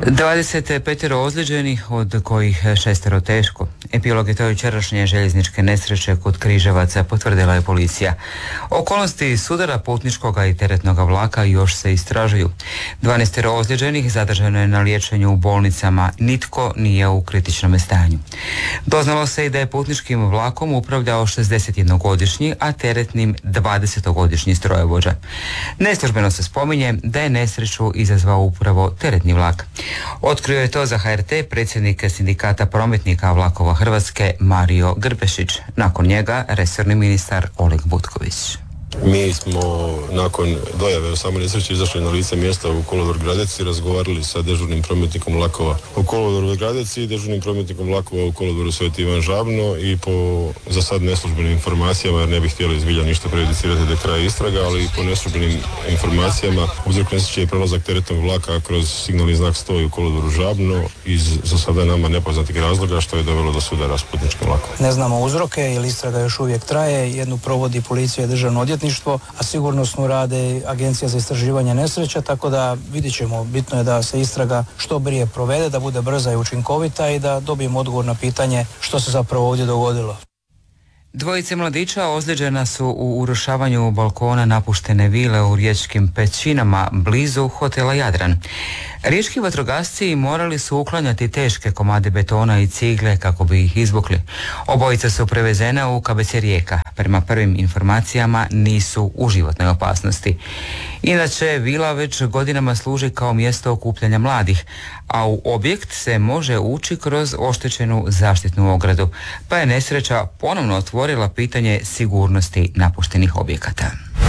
25 ozlijeđenih, od kojih 6 teško. Epilog je to jučerašnje željezničke nesreće kod Križevaca, potvrdila je policija. Okolnosti sudara putničkog i teretnog vlaka još se istražuju. 12 ozlijeđenih zadržano je na liječenju u bolnicama, nitko nije u kritičnom stanju. Doznalo se i da je putničkim vlakom upravljao 61-godišnji, a teretnim 20-godišnji strojovođa. Neslužbeno se spominje da je nesreću izazvao upravo teretni vlak. Otkrio je to za HRT predsjednik sindikata prometnika vlakova Hrvatske Mario Grbešić. Nakon njega resorni ministar Oleg Butković. Mi smo nakon dojave o samoj nesreći izašli na lice mjesta u kolodvor Gradec i razgovarali sa dežurnim prometnikom vlakova u kolodvoru Gradec i dežurnim prometnikom vlakova u kolodvoru Sveti Ivan Žabno i po za sad neslužbenim informacijama, jer ne bih htjeli zbilja ništa prejudicirati do kraja istraga, ali po neslužbenim informacijama uzrok nesreće je prelazak teretnog vlaka kroz signalni znak 100 u kolodvoru Žabno iz za sada nama nepoznatih razloga, što je dovelo do sudara s putničkim vlakom. Ne znamo uzroke jer istraga još uvijek traje, jednu provodi policija i državno odvjetništvo, a sigurnosno rade Agencija za istraživanje nesreća, tako da vidjet ćemo. Bitno je da se istraga što prije provede, da bude brza i učinkovita i da dobijemo odgovor na pitanje što se zapravo ovdje dogodilo. Dvojice mladića ozlijeđena su u urušavanju balkona napuštene vile u riječkim Pećinama blizu hotela Jadran. Riječki vatrogasci morali su uklanjati teške komade betona i cigle kako bi ih izvukli. Obojica su prevezena u KBC Rijeka. Prema prvim informacijama nisu u životnoj opasnosti. Inače, vila već godinama služi kao mjesto okupljanja mladih, a u objekt se može ući kroz oštećenu zaštitnu ogradu, pa je nesreća ponovno otvorila pitanje sigurnosti napuštenih objekata.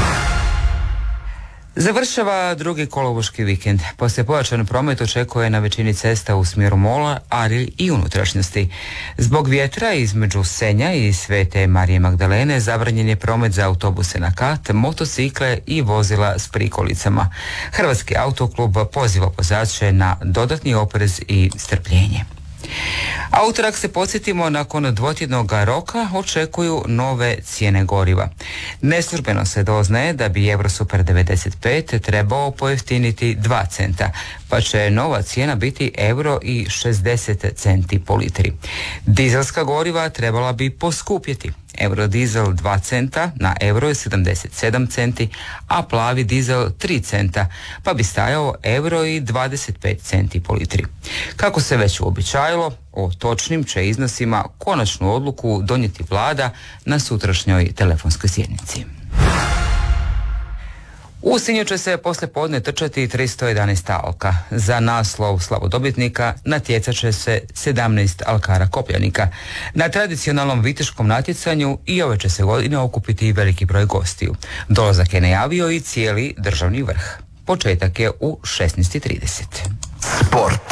Završava drugi kolovoški vikend. Poslije pojačan promet očekuje na većini cesta u smjeru mola, ali i unutrašnjosti. Zbog vjetra između Senja i Svete Marije Magdalene zabranjen je promet za autobuse na kat, motocikle i vozila s prikolicama. Hrvatski autoklub poziva vozače na dodatni oprez i strpljenje. A utorak se podsjetimo, nakon dvotjednog roka očekuju nove cijene goriva. Neslužbeno se doznaje da bi Eurosuper 95 trebao pojeftiniti 2 centa, pa će nova cijena biti €60 po litri. Dizelska goriva trebala bi poskupjeti. Eurodizel 2 centa na €77, a plavi dizel 3 centa, pa bi stajao €25 po litri. Kako se već uobičajilo, o točnim će iznosima konačnu odluku donijeti vlada na sutrašnjoj telefonskoj sjednici. U Sinju će se poslijepodne trčati 311 alka. Za naslov slavodobitnika natjecat će se 17 alkara kopljanika. Na tradicionalnom viteškom natjecanju i ove će se godine okupiti veliki broj gostiju. Dolazak je najavio i cijeli državni vrh. Početak je u 16:30. Sport.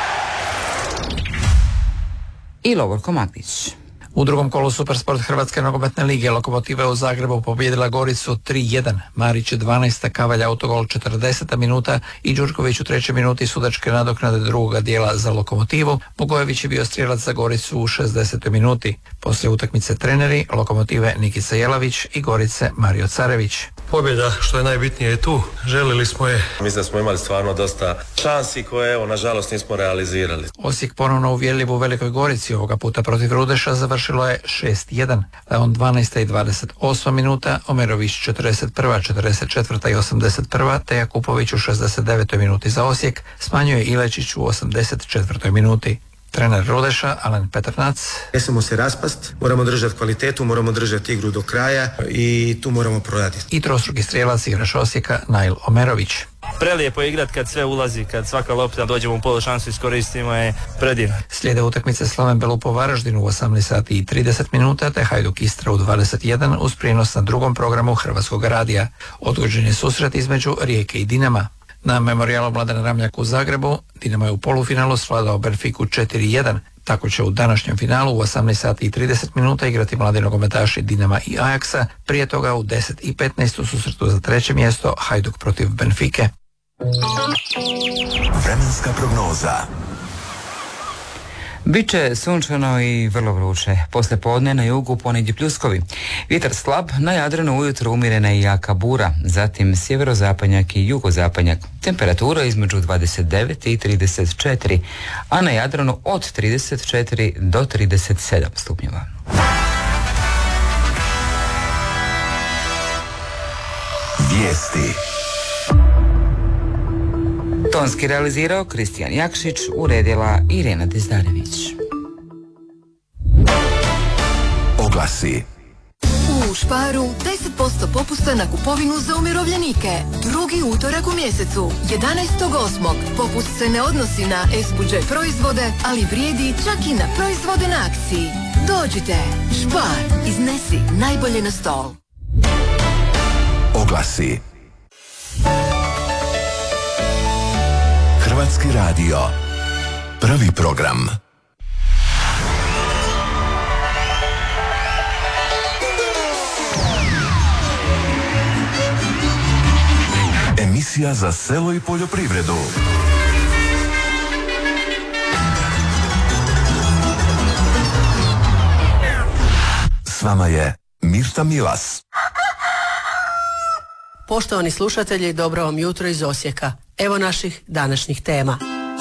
I Lovorko Magdić. U drugom kolu Supersport Hrvatske nogometne lige Lokomotiva u Zagrebu pobijedila Goricu 3-1. Marić 12. Kavalj autogol 40. minuta i Đurković u 3. minuti sudačke nadoknade drugoga dijela za Lokomotivu. Bogojević je bio strijelac za Goricu u 60. minuti. Poslije utakmice treneri Lokomotive Nikica Jelavić i Gorice Mario Carević. Pobjeda, što je najbitnije, je tu. Želili smo je. Mislim da smo imali stvarno dosta šansi koje, nažalost, nismo realizirali. Osijek ponovno uvjerljiv u Velikoj Gorici, ovoga puta protiv Rudeša, završilo je 6-1. Leon 12. i 28. minuta, Omerović 41., 44. i 81. te Jakupović u 69. minuti za Osijek, smanjuje Ilečić u 84. minuti. Trener Rudeša, Alen Petrnac. Ne smemo se raspast, moramo držati kvalitetu, moramo držati igru do kraja i tu moramo prodati. I trostruki strijelac igrač Osijeka, Nail Omerović. Prelijepo je igrat kad sve ulazi, kad svaka lopta dođemo u polušansu, iskoristimo je predivno. Slijede utakmice Slaven Belup u Varaždinu u 18:30 minuta te Hajduk Istra u 21 uz prijenos na drugom programu Hrvatskog radija. Odgođen je susret između Rijeke i Dinama. Na memorijalu Mladena Ramljaka u Zagrebu Dinamo je u polufinalu svladao Benfiku 4-1. Tako će u današnjem finalu u 18:30 minuta igrati mladi nogometaši Dinama i Ajaksa. Prije toga u 10:15 u susretu za 3. mjesto Hajduk protiv Benfike. Vremenska prognoza. Biće sunčano i vrlo vruće. Poslije podne na jugu ponegdje pljuskovi. Vjetar slab, na Jadranu ujutro umjerena i jaka bura, zatim sjeverozapadnjak i jugozapadnjak. Temperatura između 29 i 34, a na Jadranu od 34 do 37 stupnjeva. Vijesti. Tonski realizirao Kristijan Jakšić, uredila Irena Dizdarević. Oglasi. U Sparu 10% popusta na kupovinu za umirovljenike. Drugi utorak u mjesecu, 11.8. Popust se ne odnosi na S-budžet proizvode, ali vrijedi čak i na proizvode na akciji. Dođite, Spar, iznesi najbolje na stol. Oglasi. Hrvatski radio. Prvi program. Emisija za selo i poljoprivredu. S vama je Mirta Milas. Poštovani slušatelji, dobro vam jutro iz Osijeka. Evo naših današnjih tema.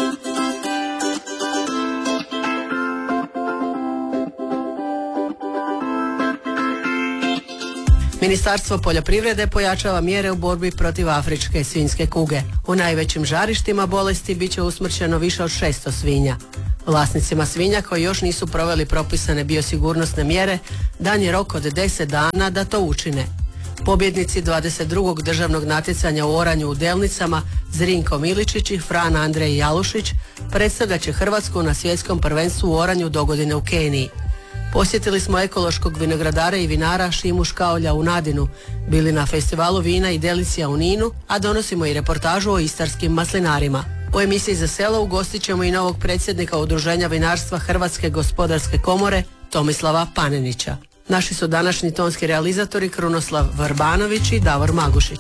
Ministarstvo poljoprivrede pojačava mjere u borbi protiv afričke svinjske kuge. U najvećim žarištima bolesti bit će usmrćeno više od 600 svinja. Vlasnicima svinja koji još nisu proveli propisane biosigurnosne mjere dan je rok od 10 dana da to učine. Pobjednici 22. državnog natjecanja u oranju u Delnicama Zrinko Miličić i Fran Andrej Jalušić predstavljat će Hrvatsku na svjetskom prvenstvu u oranju dogodine u Keniji. Posjetili smo ekološkog vinogradara i vinara Šimu Škaolja u Nadinu, bili na festivalu vina i delicija u Ninu, a donosimo i reportažu o istarskim maslinarima. U emisiji za selo ugostit ćemo i novog predsjednika Udruženja vinarstva Hrvatske gospodarske komore Tomislava Panenića. Naši su današnji tonski realizatori Krunoslav Vrbanović i Davor Magušić.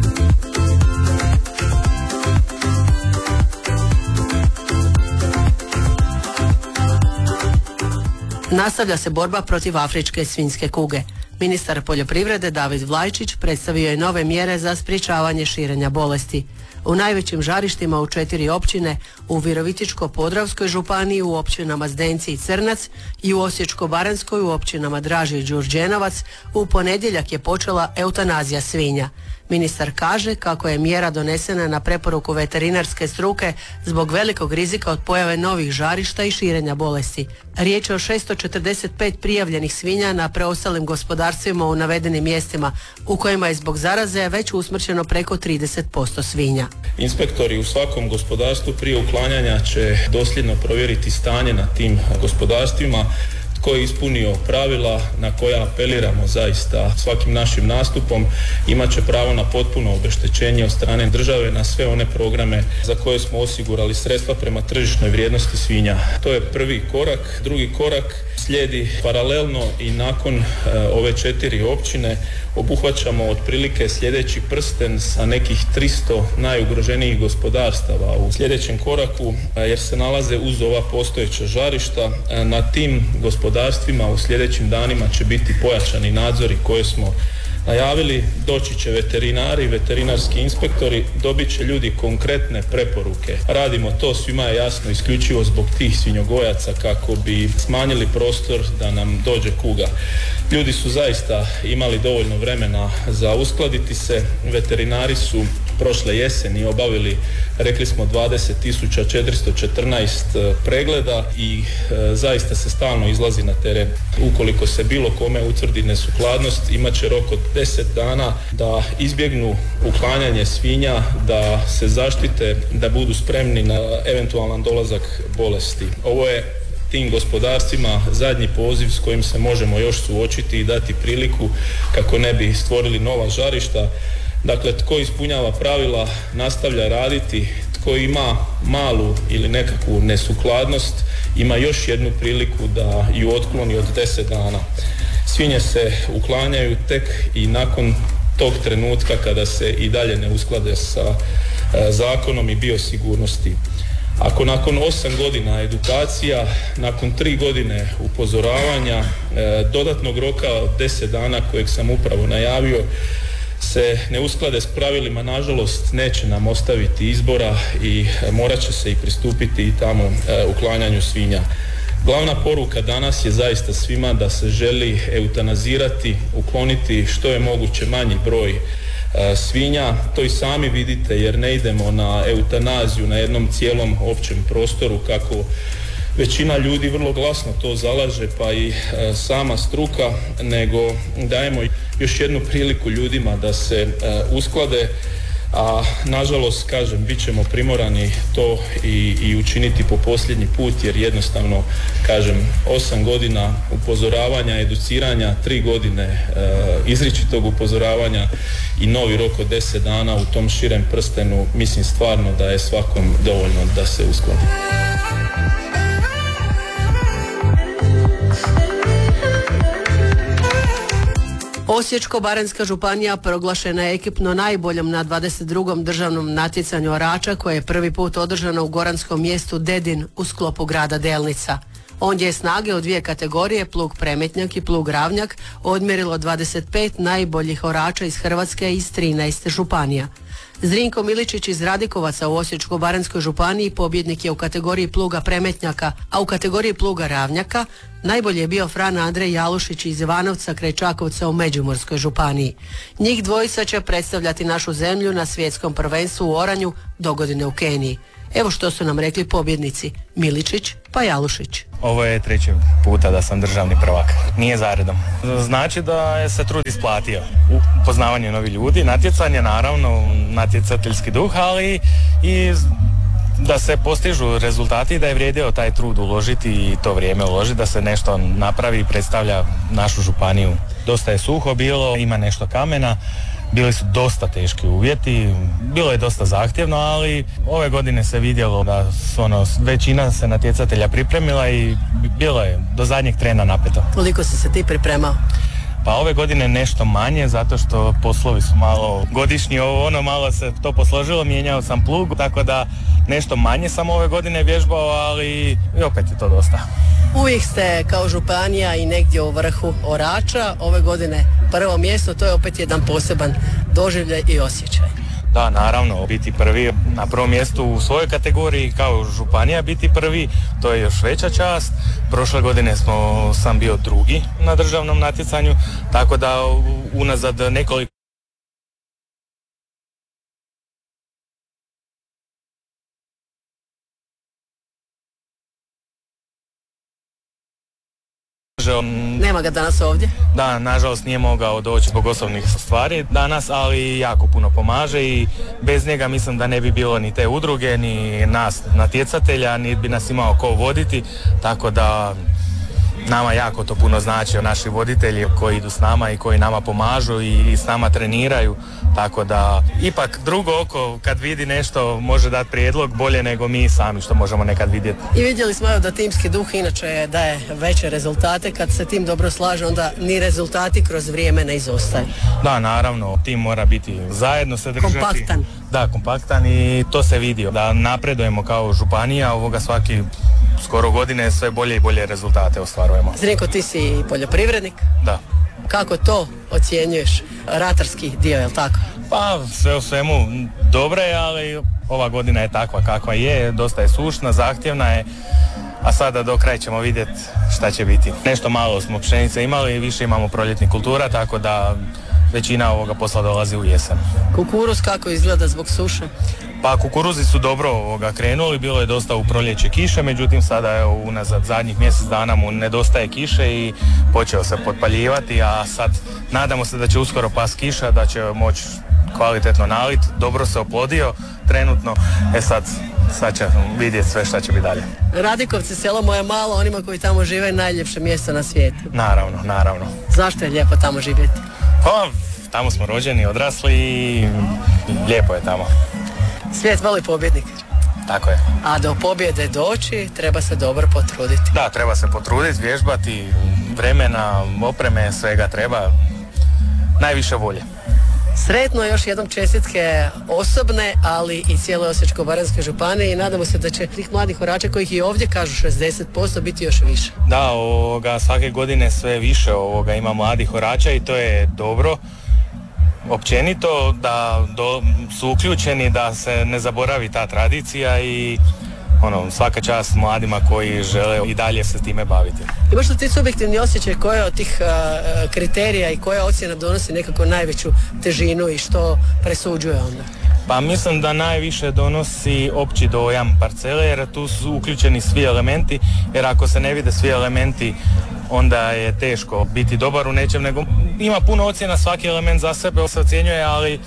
Nastavlja se borba protiv afričke svinjske kuge. Ministar poljoprivrede David Vlajčić predstavio je nove mjere za sprječavanje širenja bolesti. U najvećim žarištima u 4 općine, u Virovitičko-podravskoj županiji u općinama Zdenci i Crnac i u Osječko-baranjskoj u općinama Draži i Đurđenovac, u ponedjeljak je počela eutanazija svinja. Ministar kaže kako je mjera donesena na preporuku veterinarske struke zbog velikog rizika od pojave novih žarišta i širenja bolesti. Riječ je o 645 prijavljenih svinja na preostalim gospodarstvima u navedenim mjestima, u kojima je zbog zaraze već usmrćeno preko 30% svinja. Inspektori u svakom gospodarstvu prije uklanjanja će dosljedno provjeriti stanje na tim gospodarstvima, tko je ispunio pravila na koja apeliramo zaista svakim našim nastupom, imat će pravo na potpuno obeštećenje od strane države na sve one programe za koje smo osigurali sredstva prema tržišnoj vrijednosti svinja. To je prvi korak. Drugi korak slijedi paralelno i nakon ove 4 općine obuhvaćamo otprilike sljedeći prsten sa nekih 300 najugroženijih gospodarstava u sljedećem koraku, jer se nalaze uz ova postojeća žarišta. Na tim gospodarstvima u sljedećim danima će biti pojačani nadzori koje smo najavili, doći će veterinari, veterinarski inspektori, dobit će ljudi konkretne preporuke. Radimo to, svima je jasno, isključivo zbog tih svinjogojaca kako bi smanjili prostor da nam dođe kuga. Ljudi su zaista imali dovoljno vremena za uskladiti se. Veterinari su prošle jeseni obavili, rekli smo, 20.414 pregleda i zaista se stalno izlazi na teren. Ukoliko se bilo kome utvrdi nesukladnost, imat će rok od 10 dana da izbjegnu uklanjanje svinja, da se zaštite, da budu spremni na eventualan dolazak bolesti. Ovo je tim gospodarstvima zadnji poziv s kojim se možemo još suočiti i dati priliku kako ne bi stvorili nova žarišta. Dakle, tko ispunjava pravila nastavlja raditi, tko ima malu ili nekakvu nesukladnost ima još jednu priliku da ju otkloni od 10 dana. Svinje se uklanjaju tek i nakon tog trenutka kada se i dalje ne usklade sa zakonom i biosigurnosti. Ako nakon 8 godina edukacija, nakon 3 godine upozoravanja, dodatnog roka od 10 dana kojeg sam upravo najavio, se ne usklade s pravilima, nažalost neće nam ostaviti izbora i morat će se i pristupiti i tamo uklanjanju svinja. Glavna poruka danas je zaista svima da se želi eutanazirati, ukloniti što je moguće manji broj svinja. To i sami vidite jer ne idemo na eutanaziju na jednom cijelom općem prostoru kako većina ljudi vrlo glasno to zalaže, pa i sama struka, nego dajemo još jednu priliku ljudima da se usklade, a nažalost, kažem, bit ćemo primorani to i učiniti po posljednji put, jer jednostavno, kažem, 8 godina upozoravanja, educiranja, 3 godine izričitog upozoravanja i novi rok od 10 dana u tom širem prstenu, mislim stvarno da je svakom dovoljno da se uskladi. Osječko-baranjska županija proglašena je ekipno najboljom na 22. državnom natjecanju orača koje je prvi put održano u goranskom mjestu Dedin u sklopu grada Delnica. Ondje je snage u 2 kategorije, plug premetnjak i plug ravnjak, odmjerilo 25 najboljih orača iz Hrvatske iz 13 županija. Zrinko Miličić iz Radikovaca u Osječko-baranjskoj županiji pobjednik je u kategoriji pluga premetnjaka, a u kategoriji pluga ravnjaka najbolji je bio Fran Andrej Jalušić iz Ivanovca kraj Čakovca u Međimurskoj županiji. Njih dvojica će predstavljati našu zemlju na svjetskom prvenstvu u oranju dogodine u Keniji. Evo što su nam rekli pobjednici Miličić pa Jalušić. Ovo je 3. puta da sam državni prvak. Nije zaredom. Znači da je se trud isplatio. Upoznavanje novih ljudi, natjecanje, naravno, natjecateljski duh, ali i da se postižu rezultati i da je vrijedio taj trud uložiti i to vrijeme uložiti, da se nešto napravi i predstavlja našu županiju. Dosta je suho bilo, ima nešto kamena, bili su dosta teški uvjeti, bilo je dosta zahtjevno, ali ove godine se vidjelo da većina se natjecatelja pripremila i bilo je do zadnjeg trena napeto. Koliko si se ti pripremao? Pa ove godine nešto manje, zato što poslovi su malo godišnji, malo se to posložilo, mijenjao sam plug, tako da nešto manje sam ove godine vježbao, ali i opet je to dosta. Uvijek ste kao županija i negdje u vrhu orača, ove godine prvo mjesto, to je opet jedan poseban doživljaj i osjećaj. Da, naravno, biti prvi na prvom mjestu u svojoj kategoriji kao županija biti prvi, to je još veća čast. Prošle godine sam bio drugi na državnom natjecanju, tako da unazad nekoliko Nema ga danas ovdje? Da, nažalost nije mogao doći zbog osobnih stvari danas, ali jako puno pomaže i bez njega mislim da ne bi bilo ni te udruge, ni nas natjecatelja, ni bi nas imao ko voditi, tako da nama jako to puno znači, naši voditelji koji idu s nama i koji nama pomažu i s nama treniraju, tako da ipak drugo oko kad vidi nešto može dati prijedlog bolje nego mi sami što možemo nekad vidjeti. I vidjeli smo da timski duh inače daje veće rezultate, kad se tim dobro slaže onda ni rezultati kroz vrijeme ne izostaju. Da, naravno, tim mora biti zajedno se držati. Kompaktan. Da, kompaktan i to se vidio, da napredujemo kao županija, svaki skoro godine sve bolje i bolje rezultate ostvarujemo. Zrinko, ti si poljoprivrednik? Da. Kako to ocjenjuješ, ratarski dio, jel tako? Pa sve u svemu dobro je, ali ova godina je takva kakva je, dosta je sušna, zahtjevna je, a sada do kraja ćemo vidjeti šta će biti. Nešto malo smo pšenice imali, više imamo proljetnih kultura, tako da većina ovoga posla dolazi u jesen. Kukuruz kako izgleda zbog suše? Pa kukuruzi su dobro krenuli, bilo je dosta u proljeće kiše, međutim sada je unazad zadnjih mjesec dana mu nedostaje kiše i počeo se potpaljivati, a sad nadamo se da će uskoro pas kiša, da će moći kvalitetno nalit, dobro se oplodio trenutno, sad će vidjeti sve šta će biti dalje. Radikovci, selo moje malo, onima koji tamo žive, najljepše mjesto na svijetu. Naravno. Zašto je lijepo tamo živjeti? Pa, tamo smo rođeni, odrasli i lijepo je tamo. Svijet voli pobjednik. Tako je. A do pobjede doći treba se dobro potruditi. Da, treba se potruditi, vježbati, vremena, opreme, svega treba, najviše volje. Sretno, još jednom čestitke osobne, ali i cijeloj Osječko-baranjskoj županiji i nadamo se da će tih mladih horača kojih i ovdje kažu 60% biti još više. Da, svake godine sve više ima mladih horača i to je dobro. Općenito da su uključeni, da se ne zaboravi ta tradicija i svaka čast mladima koji žele i dalje se time baviti. Imaš li ti subjektivni osjećaj koje od tih kriterija i koja ocjena donosi nekako najveću težinu i što presuđuje onda? Pa mislim da najviše donosi opći dojam parcele, jer tu su uključeni svi elementi, jer ako se ne vide svi elementi onda je teško biti dobar u nečem, nego ima puno ocjena, svaki element za sebe se ocjenjuje, ali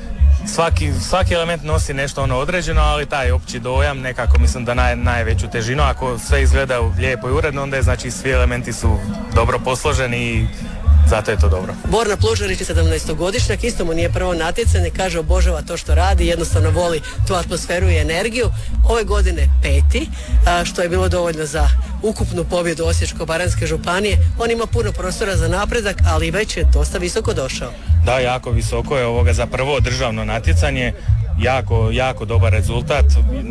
svaki element nosi nešto određeno, ali taj opći dojam nekako mislim da najveću težinu. Ako sve izgleda lijepo i uredno, onda je znači svi elementi su dobro posloženi i zato je to dobro. Borna Plužarić je 17-godišnjak, isto mu nije prvo natjecanje, kaže obožava to što radi, jednostavno voli tu atmosferu i energiju. Ove godine 5. što je bilo dovoljno za ukupnu pobjedu Osječko-baranjske županije. On ima puno prostora za napredak, ali već je dosta visoko došao. Da, jako visoko je za prvo državno natjecanje. Jako dobar rezultat.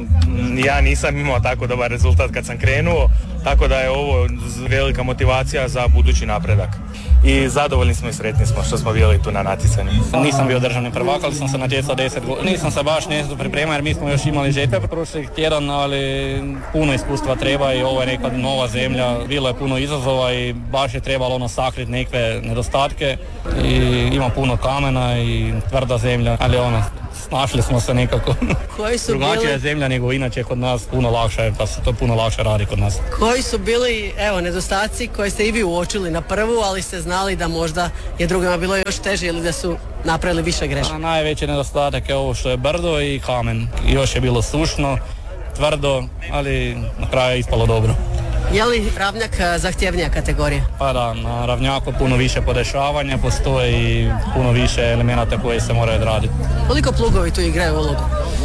Ja nisam imao tako dobar rezultat kad sam krenuo, tako da je ovo velika motivacija za budući napredak. I zadovoljni smo i sretni smo što smo bili tu na natjecanju. Nisam bio državni prvak, ali sam se natjecao 10 godina. Nisam se baš nešto pripremao jer mi smo još imali žetve prošli tjedan, ali puno iskustva treba i ovo je neka nova zemlja. Bilo je puno izazova i baš je trebalo sakriti neke nedostatke i ima puno kamena i tvrda zemlja, ali snašli smo se nekako. Drugačija je zemlja nego inače kod nas, puno lakše, pa se to puno lakše radi kod nas. Koji su bili, nedostaci koje ste i vi uočili na prvu, ali ste znali da možda je drugima bilo još teže ili da su napravili više grešaka? Najveći nedostatak je ovo što je brdo i kamen. Još je bilo sušno, tvrdo, ali na kraju je ispalo dobro. Je li ravnjak zahtjevnija kategorija? Pa da, na ravnjaku puno više podešavanja, postoji i puno više elemenata koje se moraju odraditi. Koliko plugovi tu igraju ulogu?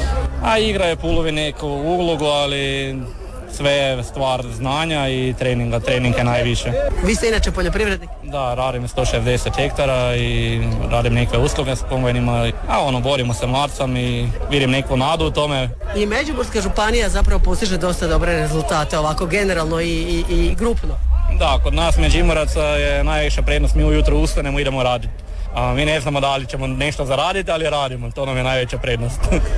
Igraju plugovi neku ulogu, ali sve je stvar znanja i treninga. Trening je najviše. Vi ste inače poljoprivrednik? Da, radim 160 hektara i radim neke usluge s kombajnima. Borimo se mladcem i vidim neku nadu u tome. I Međimurska županija zapravo postiže dosta dobre rezultate, ovako generalno i grupno. Da, kod nas Međimuraca je najviša prednost, mi ujutro ustanemo i idemo raditi. Mi ne znamo da li ćemo nešto zaraditi, ali radimo, to nam je najveća prednost.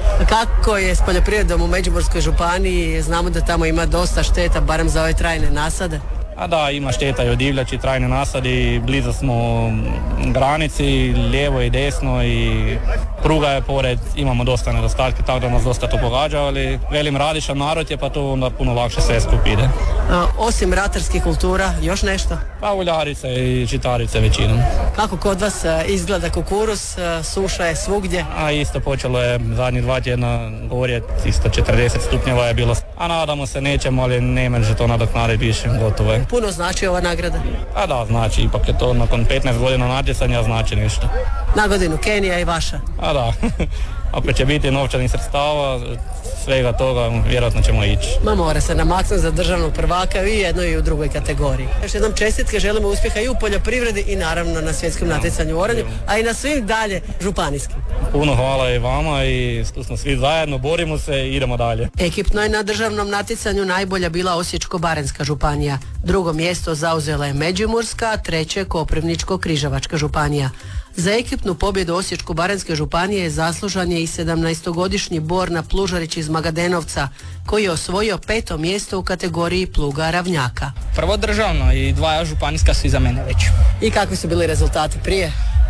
Kako je s poljoprivredom u Međimurskoj županiji? Znamo da tamo ima dosta šteta, barem za ove trajne nasade. Da, ima šteta i od divljači, trajne nasadi, blizu smo granici, lijevo i desno i pruga je pored, imamo dosta nedostatke, tako da nas dosta to pogađa, ali velim radišan narod je pa to onda puno lakše sve skup ide. Osim ratarskih kultura, još nešto? Pa uljarice i žitarice većinom. Kako kod vas izgleda kukuruz, suša je svugdje? Isto počelo je zadnjih 2 tjedna gorjeti, isto 40 stupnjeva je bilo. Nadamo se nećemo, ali ne može to nadoknaditi više, gotovo je. Puno znači ova nagrada? Da, znači, ipak je to nakon 15 godina natjecanja znači nešto. Na godinu Kenija i vaša? Da, ako će biti novčanih sredstava, svega toga vjerojatno ćemo ići. Mora se namaknuti za državnog prvaka i u jednoj i u drugoj kategoriji. Još jednom čestitke, želimo uspjeha i u poljoprivredi i naravno na svjetskom natjecanju u oranju, a i na svim dalje županijskim. Puno hvala i vama i tu smo svi zajedno, borimo se i idemo dalje. Ekipno je na državnom natjecanju najbolja bila Osječko-baranjska županija. Drugo mjesto zauzela je Međimurska, a treće Koprivničko-križevačka županija. Za ekipnu pobjedu Osječko-baranjske županije zaslužan je i 17-godišnji Borna Plužarić iz Magadenovca, koji je osvojio 5. mjesto u kategoriji pluga ravnjaka. Prvo državno i 2 županijska su iza mene već. I kakvi su bili rezultati prije?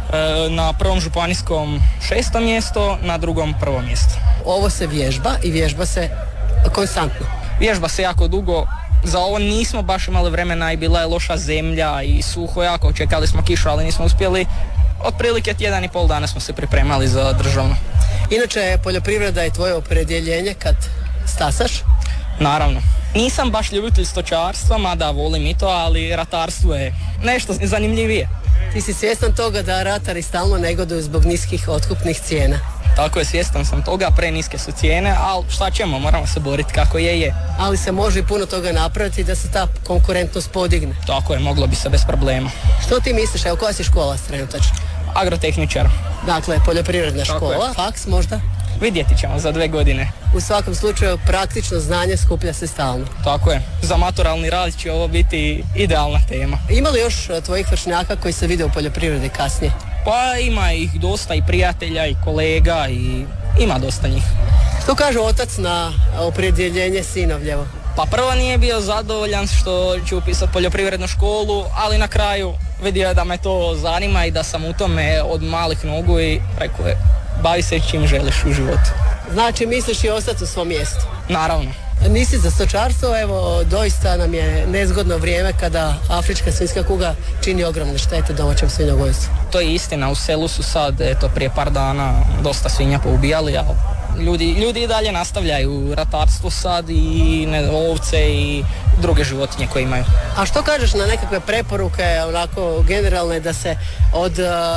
Na prvom županijskom 6. mjesto, na drugom 1. mjesto. Ovo se vježba i vježba se konstantno. Vježba se jako dugo. Za ovo nismo baš imali vremena i bila je loša zemlja i suho jako. Čekali smo kišu, ali nismo uspjeli. Otprilike 1,5 dana smo se pripremali za državno. Inače, poljoprivreda je tvoje opredjeljenje kad stasaš? Naravno. Nisam baš ljubitelj stočarstva, mada volim i to, ali ratarstvo je nešto zanimljivije. Ti si svjestan toga da ratari stalno negoduju zbog niskih otkupnih cijena? Tako je, svjestan sam toga, preniske su cijene, ali šta ćemo, moramo se boriti kako je. Ali se može i puno toga napraviti da se ta konkurentnost podigne. Tako je, moglo bi se bez problema. Što ti misliš, koja si škola trenutačno? agrotehničar. Dakle, poljoprivredna škola, faks možda? Vidjeti ćemo za 2 godine. U svakom slučaju praktično znanje skuplja se stalno. Tako je, za maturalni rad će ovo biti idealna tema. Ima li još tvojih vršnjaka koji se vide u poljoprivredi kasnije? Pa ima ih dosta, i prijatelja i kolega, i ima dosta njih. Što kaže otac na opredjeljenje sinovljevo? Pa prvo nije bio zadovoljan što ću upisati poljoprivrednu školu, ali na kraju vidio je da me to zanima i da sam u tome od malih nogu i rekao je, bavi se čim želiš u životu. Znači misliš i ostati u svom mjestu? Naravno. Nisi za stočarstvo, evo doista nam je nezgodno vrijeme kada afrička svinjska kuga čini ogromne štete domaćem svinjogojstvu. To je istina, u selu su sad, prije par dana dosta svinja poubijali, ali ljudi i dalje nastavljaju ratarstvo sad i ovce i druge životinje koje imaju. A što kažeš na nekakve preporuke, onako generalne, da se od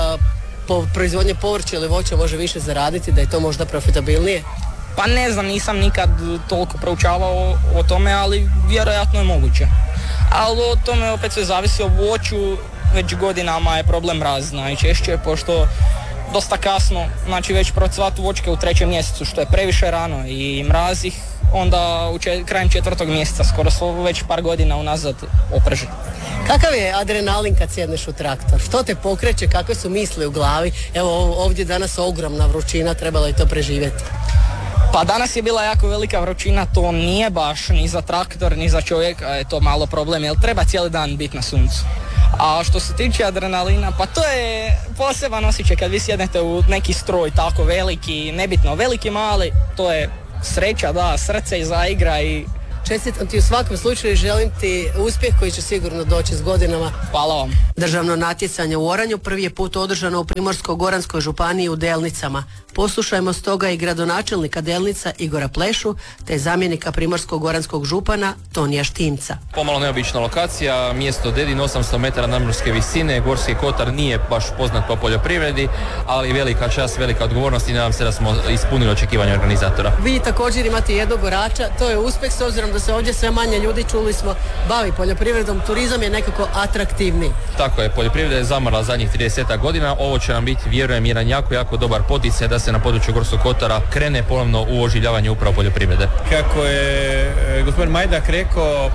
proizvodnje povrća ili voća može više zaraditi, da je to možda profitabilnije? Pa ne znam, nisam nikad toliko proučavao o tome, ali vjerojatno je moguće. Ali o tome opet sve zavisi o voću, već godinama je problem mraz najčešće, pošto dosta kasno, znači već procvatu voćke u 3. mjesecu, što je previše rano, i mraz ih onda krajem 4. mjeseca, skoro već par godina unazad oprži. Kakav je adrenalin kad sjedneš u traktor? Što te pokreće, kakve su misli u glavi? Evo ovdje danas ogromna vrućina, trebalo je to preživjeti. Pa danas je bila jako velika vrućina, to nije baš ni za traktor, ni za čovjeka, je to malo problem, jer treba cijeli dan biti na suncu. A što se tiče adrenalina, pa to je poseban osjećaj kad vi sjednete u neki stroj tako veliki, nebitno veliki, mali, to je sreća, da, srce i zaigra i... Čestitam ti u svakom slučaju i želim ti uspjeh koji će sigurno doći s godinama. Hvala vam. Državno natjecanje u oranju prvi je put održano u Primorsko-goranskoj županiji u Delnicama. Poslušajmo stoga i gradonačelnika Delnica Igora Plešu, te zamjenika Primorsko-goranskog župana Tonija Štimca. Pomalo neobična lokacija, mjesto Dedin, 800 metara nadmorske visine, Gorski kotar nije baš poznat po poljoprivredi, ali velika čast, velika odgovornost i nadam se da smo ispunili očekivanja organizatora. Vi također imate jednog orača, to je uspjeh s obzirom da se ovdje sve manje ljudi, čuli smo, bavi poljoprivredom, turizam je nekako atraktivniji. Tako je, poljoprivreda je zamrla zadnjih 30 godina, ovo će nam biti, vjerujem, jedan jako dobar poticaj da se na području Gorskog kotara krene ponovno u oživljavanje upravo poljoprivrede. Kako je gospodin Majdak rekao,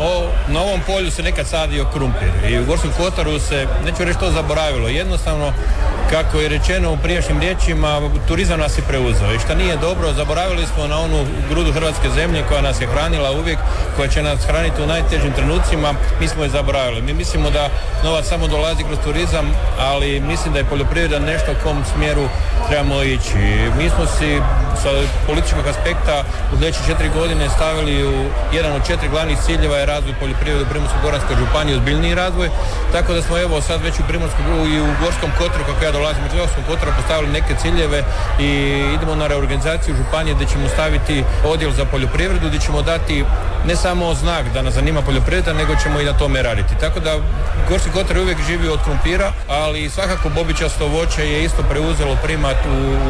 na ovom polju se nekad sadio krumpir i u Gorskom kotaru se, neću reći to zaboravilo, jednostavno, kako je rečeno u prijašnjim riječima, turizam nas je preuzeo i što nije dobro, zaboravili smo na onu grudu hrvatske zemlje koja nas je hranila uvijek, koja će nas hraniti u najtežim trenucima, mi smo je zaboravili. Mi mislimo da novac samo dolazi kroz turizam, ali mislim da je poljoprivreda nešto u kom smjeru trebamo ići. Mi smo si sa političkog aspekta u sljedeće 4 godine stavili u jedan od 4 glavnih ciljeva je razvoj poljoprivrede u Primorsko-goranskoj županiji, ozbiljniji razvoj, tako da smo evo sad već u i u Gorskom kotaru, kako ja dolazim u Gorskom kotaru, postavili neke ciljeve i idemo na reorganizaciju županije gdje ćemo staviti odjel za poljoprivredu, gdje ćemo dati ne samo znak da nas zanima poljoprivreda, nego ćemo i na tome raditi. Tako da Gorski kotar uvijek živi od krumpira, ali svakako bobičasto voće je isto preuzelo primat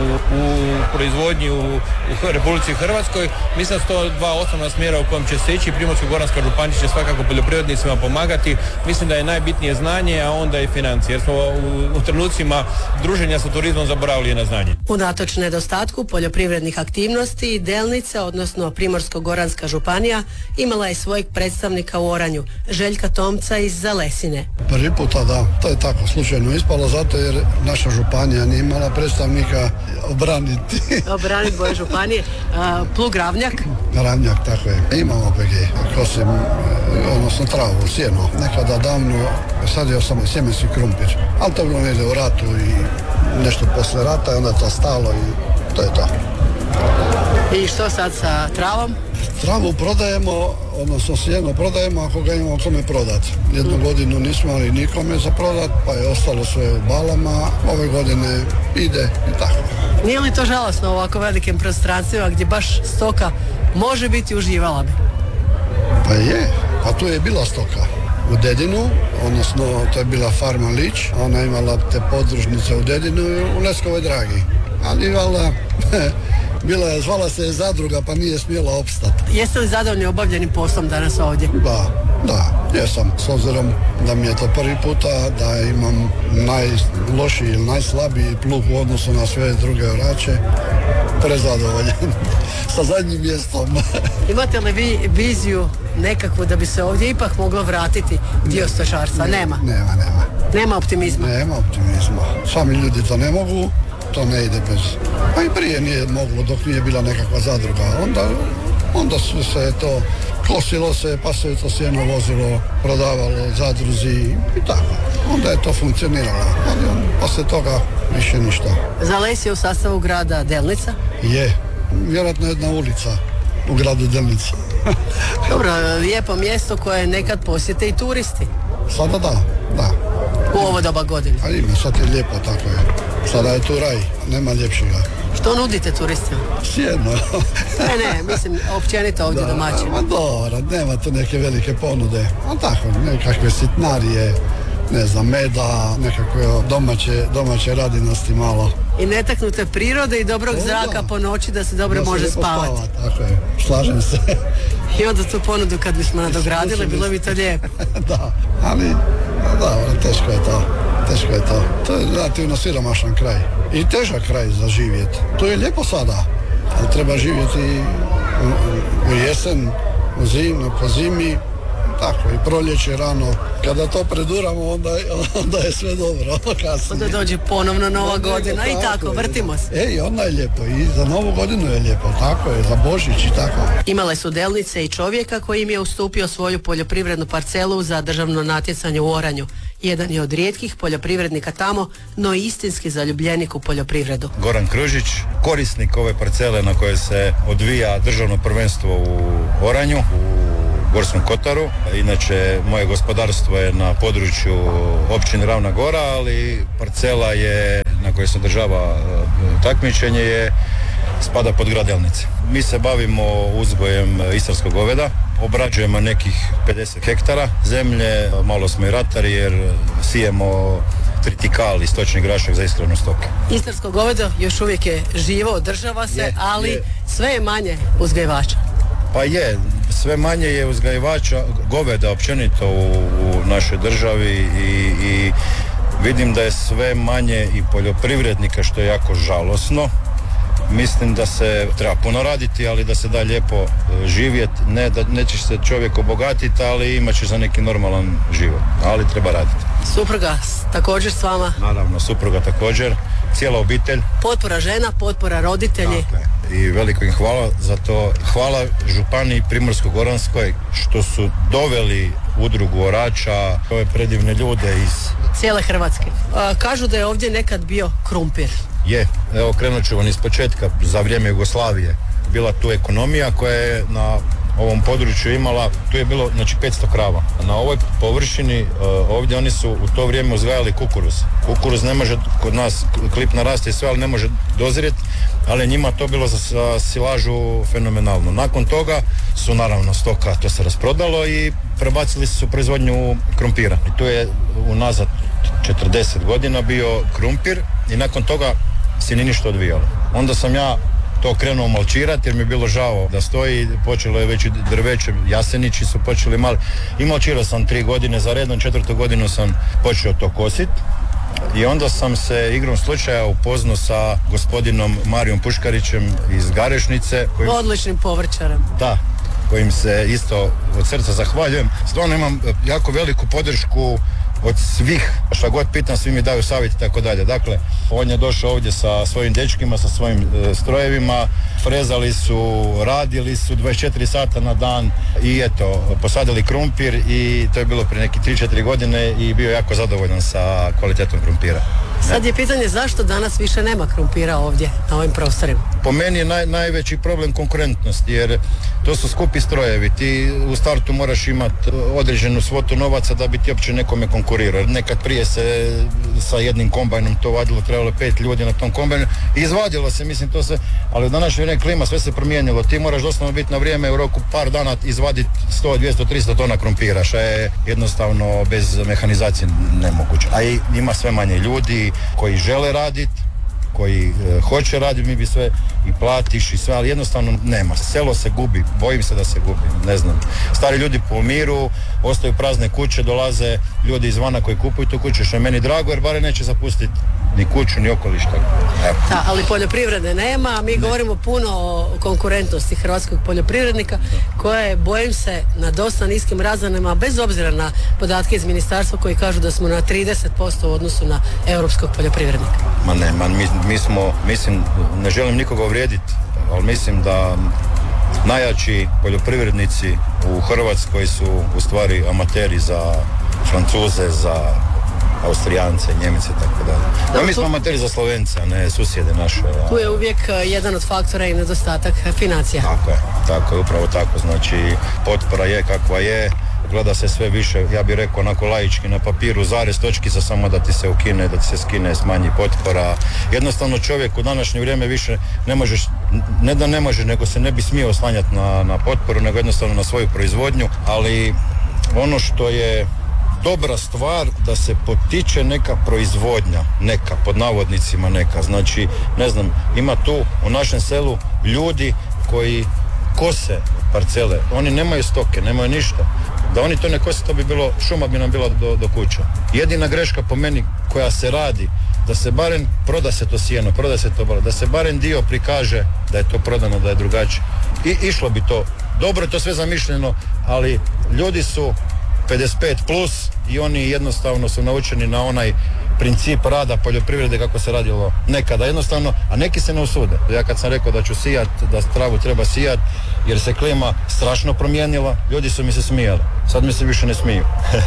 u proizvodnji u Republici Hrvatskoj. Mislim da su to 2 osnovna smjera u kojem će se ići. Primorsko-goranska županija će svakako poljoprivrednicima pomagati. Mislim da je najbitnije znanje, a onda i financije, jer smo u trenucima druženja sa turizmom zaboravili na znanje. Unatoč nedostatku poljoprivrednih aktivnosti, Delnica, odnosno Primorsko-goranska županija, imala je svojeg predstavnika u Oranju, Željka Tomca iz Zalesine. Prvi puta da, to je tako slučajno ispalo, zato jer naša županija nije imala predstavnika obraniti boje županije. Plug Ravnjak? Ravnjak, tako je. Imamo OPG, kosim, odnosno travu, sjeno. Nekada davno sadio sam sjemenski krumpir, ali to bilo negdje u ratu i nešto posle rata i onda je to stalo i to je to. I što sad sa travom? Travu prodajemo, odnosno sjeno prodajemo ako ga imamo kome prodati. Jednu godinu nismo imali nikome za prodat, pa je ostalo sve u balama. Ove godine ide i tako. Nije li to žalosno u ovako velikim prostranstvima gdje baš stoka može biti uživala bi? Pa je, pa tu je bila stoka. U Dedinu, odnosno to je bila farma Lić, ona je imala te podružnice u Dedinu i u Leskovoj Dragi. Ali valjda Zvala se je zadruga pa nije smjela opstati. Jeste li zadovoljni obavljenim poslom danas ovdje? Da, jesam. S obzirom da mi je to prvi puta, da imam najlošiji ili najslabiji plug u odnosu na sve druge orače, prezadovoljen sa zadnjim mjestom. Imate li vi viziju nekakvu da bi se ovdje ipak moglo vratiti dio stočarstva? Nema. Nema optimizma? Nema optimizma. Sami ljudi to ne mogu, to ne ide bez... Pa i prije nije moglo dok nije bila nekakva zadruga. Onda su se to kosilo se, pa se to sjeno vozilo, prodavalo zadruzi i tako. Onda je to funkcioniralo. Poslije toga više ništa. Zales je u sastavu grada Delnica? Je. Vjerojatno jedna ulica u gradu Delnici. Dobro, lijepo mjesto koje nekad posjete i turisti. Sada da. U ovo doba godine. A ima, sad je lijepo, tako je. Sada je tu raj, nema ljepšega. Što nudite turistima? Sjedno. Ne, mislim, općenito ovdje domaćino. Dobro, nema tu neke velike ponude. A tako, nekakve sitnarije, ne znam, meda, nekakve domaće radinosti malo. I netaknute prirode i dobrog zraka po noći da se dobro može spavati. Tako je, slažem se. I onda tu ponudu kad bismo nadogradili, bilo bi to lijepo. Da, ali teško je to. To je relativno siromašan kraj. I težak kraj za živjeti. To je lijepo sada, ali treba živjeti u jesen, u zimu, po zimi, tako i proljeće rano. Kada to preduramo, onda je sve dobro. Onda dođe ponovno nova godina i tako, vrtimo se. Onda je lijepo i za novu godinu je lijepo, tako je, za Božić i tako. Imale su Delnice i čovjeka koji im je ustupio svoju poljoprivrednu parcelu za državno natjecanje u oranju. Jedan je od rijetkih poljoprivrednika tamo, no istinski zaljubljenik u poljoprivredu. Goran Kružić, korisnik ove parcele na kojoj se odvija državno prvenstvo u oranju, u Gorskom Kotaru. Inače, moje gospodarstvo je na području općine Ravna Gora, ali parcela je na kojoj se održava takmičenje spada pod grad Delnice. Mi se bavimo uzgojem istarskog goveda, obrađujemo nekih 50 hektara zemlje, malo smo i ratari jer sijemo tritikal i stočni grašak za ishranu stoke. Istarsko govedo još uvijek je živo, održava se, ali sve je manje uzgajivača. Pa je, sve manje je uzgajivača goveda općenito u našoj državi i vidim da je sve manje i poljoprivrednika, što je jako žalosno. Mislim da se treba puno raditi, ali da se da lijepo živjeti. Ne da neće se čovjek obogatiti, ali imat će za neki normalan život. Ali treba raditi. Supruga također s vama? Naravno, supruga također. Cijela obitelj. Potpora žena, potpora roditelji. I veliko im hvala za to. Hvala županiji Primorsko-goranskoj što su doveli udrugu orača, ove predivne ljude iz cijele Hrvatske. Kažu da je ovdje nekad bio krumpir. Je, evo krenut ću vam iz početka. Za vrijeme Jugoslavije bila tu ekonomija koja je na ovom području imala, tu je bilo 500 krava. Na ovoj površini ovdje oni su u to vrijeme uzgajali kukuruz. Kukuruz ne može, kod nas klip naraste i sve, ali ne može dozrijeti, ali njima to bilo za silažu fenomenalno. Nakon toga su naravno stoka, to se rasprodalo i prebacili su proizvodnju krumpira. I tu je unazad 40 godina bio krumpir i nakon toga se nije ništa odvijalo. Onda sam ja to krenuo malčirati jer mi je bilo žao da stoji, počelo je već i drveće, jasenići su počeli mali i malčirao sam 3 godine za redom, 4. godinu sam počeo to kositi i onda sam se igrom slučaja upoznao sa gospodinom Marijom Puškarićem iz Garešnice. Odličnim povrćarem. Da, kojim se isto od srca zahvaljujem. Stvarno imam jako veliku podršku od svih, šta god pitam, svi mi daju savjet i tako dalje. Dakle, on je došao ovdje sa svojim dečkima, sa svojim strojevima, frezali su, radili su 24 sata na dan i eto, posadili krumpir i to je bilo prije neki 3-4 godine i bio jako zadovoljan sa kvalitetom krumpira. Sad je pitanje zašto danas više nema krumpira ovdje na ovim prostorima? Po meni je najveći problem konkurentnost, jer to su skupi strojevi. Ti u startu moraš imati određenu svotu novaca da bi ti uopće nekome konkurirao. Nekad prije se sa jednim kombajnom to vadilo, trebalo 5 ljudi na tom kombajnu i izvadilo se, mislim to se, ali u današnje vrijeme klima, sve se promijenilo. Ti moraš doslovno biti na vrijeme u roku par dana izvaditi 100, 200, 300 tona krumpira, što je jednostavno bez mehanizacije nemoguće. A ima sve manje ljudi koji žele raditi, koji hoće raditi, mi bi sve i platiš i sve, ali jednostavno nema. Selo se gubi, bojim se da se gubi, ne znam. Stari ljudi pomiru, ostaju prazne kuće, dolaze ljudi izvana koji kupuju tu kuću, što je meni drago, jer bare neće zapustiti ni kuću, ni okoliš. Da, ali poljoprivrede nema, mi govorimo puno o konkurentnosti hrvatskog poljoprivrednika, koja je, bojim se, na dosta niskim razinama, bez obzira na podatke iz ministarstva koji kažu da smo na 30% u odnosu na europskog poljoprivrednika. Mi smo, mislim, ne želim nikoga uvrijediti, ali mislim da najjači poljoprivrednici u Hrvatskoj su u stvari amateri za Francuze, za Austrijance, Njemice i tako dalje. Mi smo amateri za Slovence, a ne susjede naše. Tu je uvijek jedan od faktora i nedostatak financija. Tako je, upravo tako. Znači, potpora je kakva je, gleda se sve više, ja bih rekao onako laički na papiru, zarez, točkica, samo da ti se ukine, da ti se skine, smanji potpora. Jednostavno čovjek u današnje vrijeme više ne možeš, ne da ne može, nego se ne bi smio oslanjati na potporu, nego jednostavno na svoju proizvodnju, ali ono što je dobra stvar da se potiče neka proizvodnja, neka, pod navodnicima neka, znači, ne znam, ima tu u našem selu ljudi koji kose parcele, oni nemaju stoke, nemaju ništa. Da oni to ne kose, to bi bilo, šuma bi nam bila do kuća. Jedina greška po meni koja se radi, da se barem proda se to sjeno, proda se to, da se barem dio prikaže da je to prodano, da je drugačije. I išlo bi to. Dobro je to sve zamišljeno, ali ljudi su 55 plus i oni jednostavno su naučeni na onaj princip rada poljoprivrede kako se radilo nekada jednostavno, a neki se ne usude. Ja kad sam rekao da ću sijat, da travu treba sijat, jer se klima strašno promijenila, ljudi su mi se smijali. Sad mi se više ne smiju.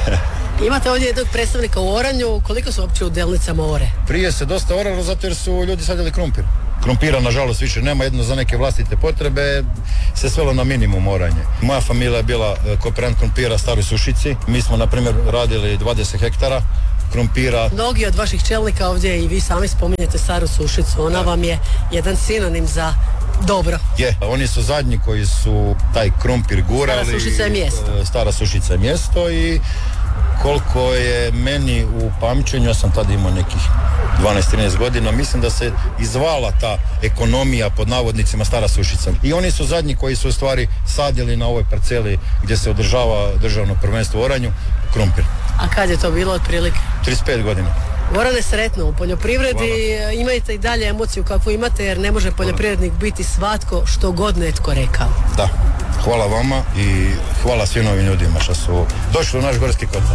Imate ovdje jednog predstavnika u oranju, koliko su uopće u Delnicama ore? Prije se dosta oralo zato jer su ljudi sadili krumpir. Krumpira nažalost više nema, jedno za neke vlastite potrebe se svelo na minimum oranje. Moja familija je bila kooperant krumpira Staroj Sušici. Mi smo na primjer radili 20 hektara krumpira. Mnogi od vaših čelnika ovdje i vi sami spominjete Staru Sušicu, ona vam je jedan sinonim za dobro. Je, oni su zadnji koji su taj krumpir gurali. Stara Sušica je mjesto. Stara Sušica je mjesto i koliko je meni u pamćenju, ja sam tada imao nekih 12-13 godina, mislim da se izvala ta ekonomija pod navodnicima Stara Sušica. I oni su zadnji koji su u stvari sadili na ovoj parceli gdje se održava državno prvenstvo u oranju krumpir. A kad je to bilo otprilike? 35 godina. Gorane, sretno u poljoprivredi. Hvala. Imajte i dalje emociju kakvu imate, jer ne može poljoprivrednik biti svatko što god netko rekao. Da, hvala vama i hvala svim ovim ljudima što su došli u naš Gorski kotar.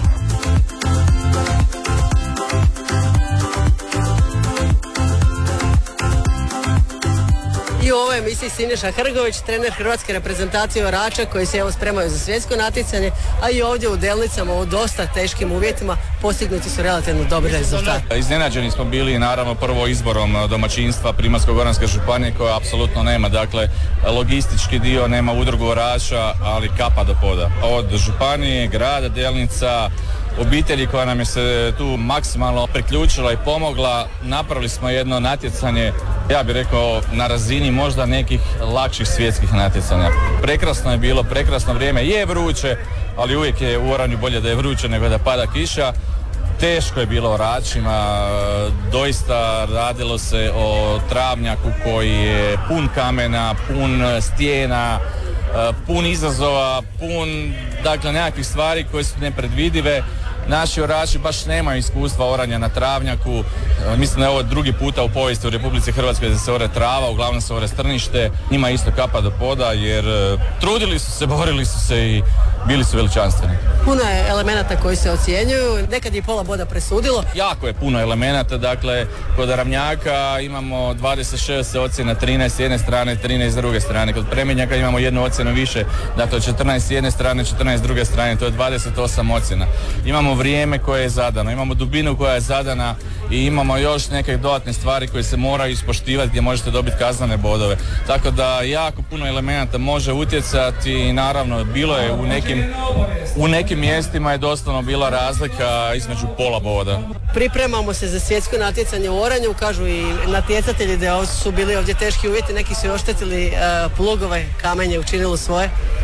I u ovoj emisiji Siniša Hrgović, trener hrvatske reprezentacije orača koji se evo spremaju za svjetsko natjecanje, a i ovdje u Delnicama u dosta teškim uvjetima postignuti su relativno dobri rezultati. Iznenađeni smo bili naravno prvo izborom domaćinstva Primorsko-goranske županije koja apsolutno nema, dakle logistički dio, nema udrugu orača, ali kapa do poda. Od županije, grada Delnica, obitelji koja nam je se tu maksimalno priključila i pomogla, napravili smo jedno natjecanje, ja bih rekao na razini možda nekih lakših svjetskih natjecanja. Prekrasno je bilo, prekrasno vrijeme, je vruće, ali uvijek je u oranju bolje da je vruće nego da pada kiša. Teško je bilo oračima, doista radilo se o travnjaku koji je pun kamena, pun stijena, pun izazova, pun dakle nekakvih stvari koje su nepredvidive. Naši orači baš nemaju iskustva oranja na travnjaku. Mislim da je ovo drugi puta u povijesti u Republici Hrvatskoj da se ore trava, uglavnom se ore strnište. Njima isto kapa do poda jer trudili su se, borili su se i bili su veličanstveni. Puno je elemenata koji se ocjenjuju, nekad je pola boda presudilo. Jako je puno elemenata, dakle kod ravnjaka imamo 26 ocjena, 13 s jedne strane, 13 s druge strane. Kod premenjaka imamo jednu ocjenu više, dakle 14 s jedne strane, 14 s druge strane, to je 28 ocjena. Imamo vrijeme koje je zadano, imamo dubinu koja je zadana i imamo još neke dodatne stvari koje se moraju ispoštivati gdje možete dobiti kaznene bodove. Tako da jako puno elemenata može utjecati i naravno bilo je u nekim mjestima je doslovno bila razlika između pola boda. Pripremamo se za svjetsko natjecanje u oranju, kažu i natjecatelji da su bili ovdje teški uvjeti, neki su oštetili plugove, kamenje učinilo svoje.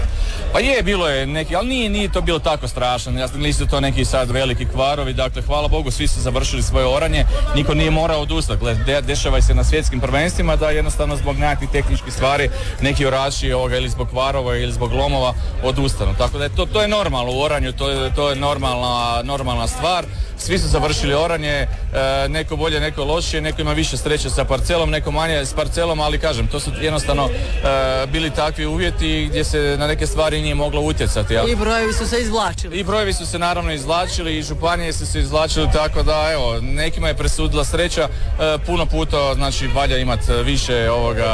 Pa je, bilo je neki, ali nije to bilo tako strašno, nisu to neki sad veliki kvarovi, dakle hvala Bogu svi su završili svoje oranje, niko nije morao odustati, dešava se na svjetskim prvenstvima da jednostavno zbog nekakvih tehničkih stvari neki orači ili zbog kvarova ili zbog lomova odustanu, tako da to je normalno u oranju, to je normalna stvar. Svi su završili oranje, neko bolje, neko lošije, neko ima više sreće sa parcelom, neko manje s parcelom, ali kažem, to su jednostavno bili takvi uvjeti gdje se na neke stvari nije moglo utjecati. I brojevi su se izvlačili. I brojevi su se naravno izvlačili i županije su se izvlačili, tako da evo, nekima je presudila sreća, puno puta znači valja imati više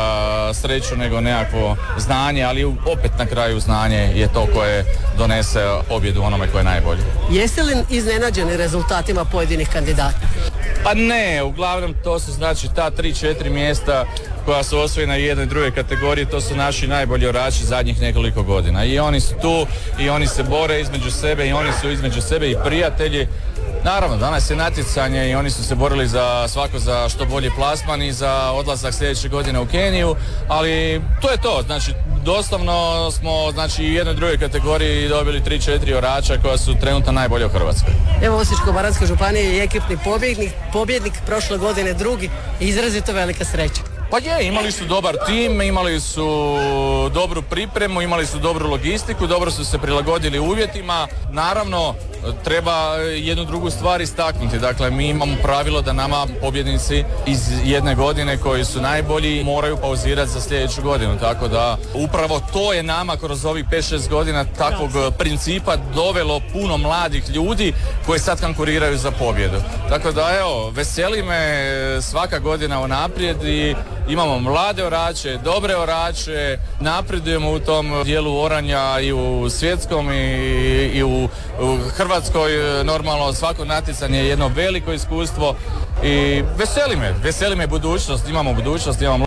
sreću nego nekakvo znanje, ali opet na kraju znanje je to koje donese pobjedu onome koje je najbolji. Jeste li iznenađeni rezultatima pojedinih kandidata? Pa ne, uglavnom to su znači ta 3-4 mjesta koja su osvojena u jednoj i drugoj kategoriji, to su naši najbolji orači zadnjih nekoliko godina. I oni su tu i oni se bore između sebe i oni su između sebe i prijatelji. Naravno, danas je natjecanje i oni su se borili za što bolji plasman i za odlazak sljedeće godine u Keniju, ali to je to, znači doslovno smo znači u jednoj drugoj kategoriji dobili 3-4 orača koja su trenutno najbolje u Hrvatskoj. Evo Osječko-baranjska županija je ekipni pobjednik prošle godine drugi i izrazito velika sreća. Pa je, imali su dobar tim, imali su dobru pripremu, imali su dobru logistiku, dobro su se prilagodili uvjetima. Naravno, treba jednu drugu stvar istaknuti. Dakle, mi imamo pravilo da nama pobjednici iz jedne godine koji su najbolji moraju pauzirati za sljedeću godinu. Tako da upravo to je nama kroz ovih 5-6 godina takvog principa dovelo puno mladih ljudi koji sad konkuriraju za pobjedu. Tako da evo, veseli me svaka godina unaprijed i imamo mlade orače, dobre orače, napredujemo u tom dijelu oranja i u svjetskom i u Hrvatskoj. Normalno svako natjecanje je jedno veliko iskustvo i veseli me budućnost, imamo budućnost, imamo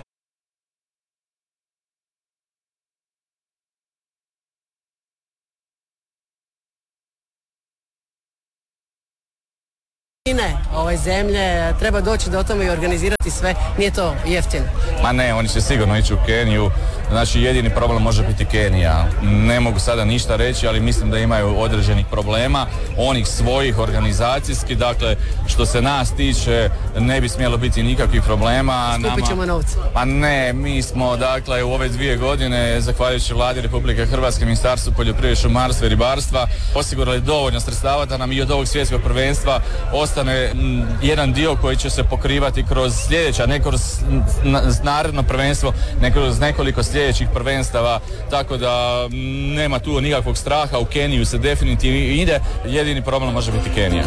ove zemlje, treba doći do tome i organizirati sve, nije to jeftino. Ma ne, oni će sigurno ići u Keniju, znači jedini problem može biti Kenija. Ne mogu sada ništa reći, ali mislim da imaju određenih problema, onih svojih organizacijskih, dakle što se nas tiče ne bi smjelo biti nikakvih problema. Skupit ćemo novce. Pa ne, mi smo dakle u ove 2 godine, zahvaljujući Vladi Republike Hrvatske, Ministarstvu poljoprivrede, šumarstva i ribarstva, osigurali dovoljno sredstava da nam i od ovog svjetskog prvenstva ostane jedan dio koji će se pokrivati kroz sljedeća, ne kroz naredno prvenstvo, nego kroz nekoliko sljedećih prvenstava, tako da nema tu nikakvog straha, u Keniju se definitivno ide, jedini problem može biti Kenija.